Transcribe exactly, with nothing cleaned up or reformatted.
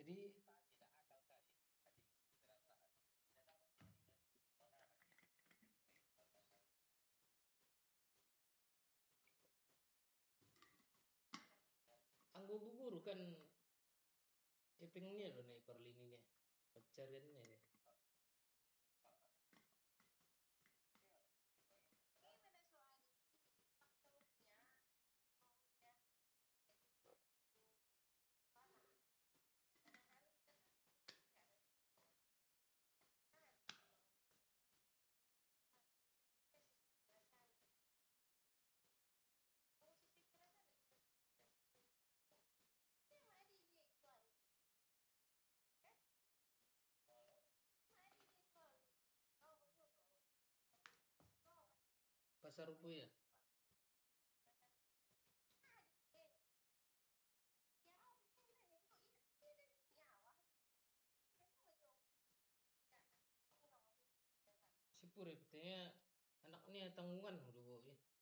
Jadi anggo buburu kan ipingnya loh nih perlininya pencariannya ya. Pasar rupu ya. Sipur ya, katanya anaknya tanggungan dulu ya.